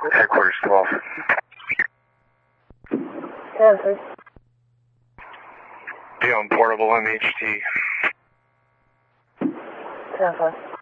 Headquarters 12. Stanford. Be on portable MHT. Tampa.